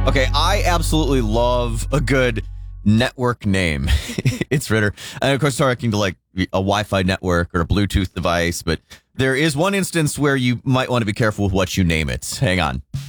Okay, I absolutely love a good network name. It's Ritter. And of course, talking to like a Wi-Fi network or a Bluetooth device, but there is one instance where you might want to be careful with what you name it. Hang on.